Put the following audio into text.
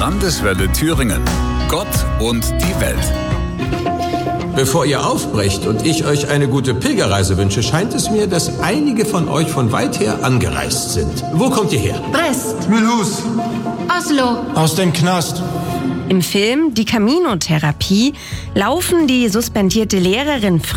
Landeswelle Thüringen. Gott und die Welt. Bevor ihr aufbrecht und ich euch eine gute Pilgerreise wünsche, scheint es mir, dass einige von euch von weit her angereist sind. Wo kommt ihr her? Brest. Mulhouse. Oslo. Aus dem Knast. Im Film Die Camino-Therapie laufen die suspendierte Lehrerin